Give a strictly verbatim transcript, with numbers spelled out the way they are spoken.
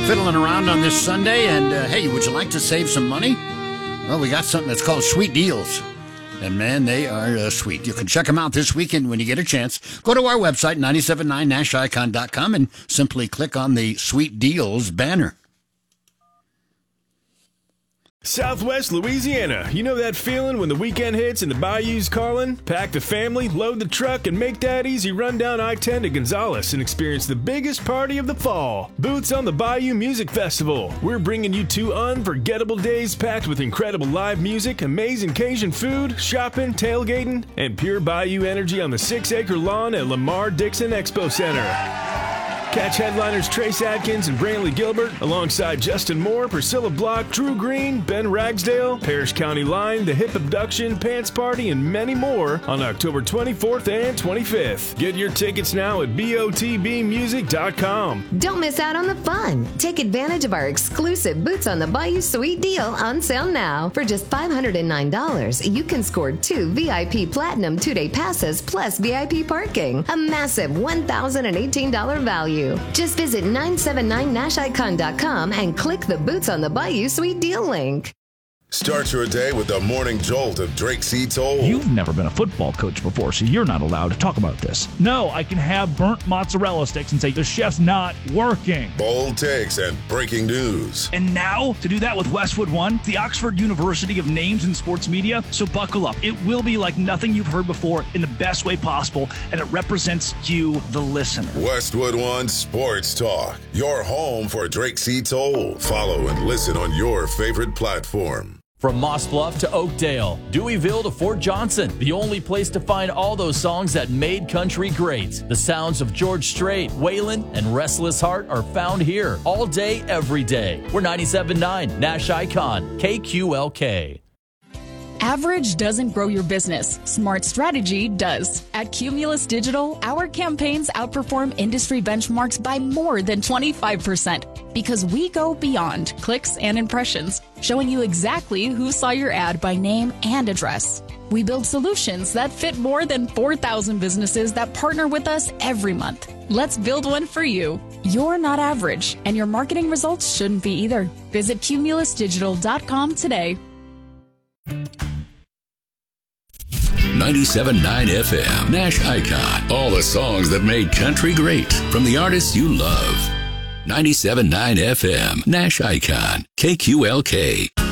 Fiddling around on this Sunday, and uh, hey, would you like to save some money? Well, we got something that's called Sweet Deals. And man, they are uh, sweet. You can check them out this weekend when you get a chance. Go to our website, nine seven nine nash icon dot com, and simply click on the Sweet Deals banner. Southwest Louisiana. You know that feeling when the weekend hits and the bayou's calling? Pack the family, load the truck, and make that easy run down I ten to Gonzales and experience the biggest party of the fall. Boots on the Bayou Music Festival. We're bringing you two unforgettable days packed with incredible live music, amazing Cajun food, shopping, tailgating, and pure bayou energy on the six-acre lawn at Lamar Dixon Expo Center. Catch headliners Trace Adkins and Brantley Gilbert alongside Justin Moore, Priscilla Block, Drew Green, Ben Ragsdale, Parrish County Line, The Hip Abduction, Pants Party, and many more on October twenty-fourth and twenty-fifth. Get your tickets now at B O T B music dot com. Don't miss out on the fun. Take advantage of our exclusive Boots on the Bayou Sweet Deal on sale now. For just five hundred nine dollars, you can score two V I P Platinum two-day passes plus V I P parking. A massive one thousand eighteen dollars value. Just visit nine seven nine nash icon dot com and click the Boots on the Bayou Sweet Deal link. Start your day with the morning jolt of Drake C. Toll. You've never been a football coach before, so you're not allowed to talk about this. No, I can have burnt mozzarella sticks and say the chef's not working. Bold takes and breaking news. And now, to do that with Westwood One, the Oxford University of Names in Sports Media. So buckle up. It will be like nothing you've heard before in the best way possible, and it represents you, the listener. Westwood One Sports Talk, your home for Drake C. Toll. Follow and listen on your favorite platform. From Moss Bluff to Oakdale, Deweyville to Fort Johnson, the only place to find all those songs that made country great. The sounds of George Strait, Waylon, and Restless Heart are found here all day, every day. We're ninety-seven point nine Nash Icon, K Q L K. Average doesn't grow your business. Smart strategy does. At Cumulus Digital, our campaigns outperform industry benchmarks by more than twenty-five percent because we go beyond clicks and impressions, showing you exactly who saw your ad by name and address. We build solutions that fit more than four thousand businesses that partner with us every month. Let's build one for you. You're not average, and your marketing results shouldn't be either. Visit cumulus digital dot com today. ninety-seven point nine F M, Nash Icon. All the songs that made country great from the artists you love. ninety-seven point nine F M, Nash Icon, K Q L K.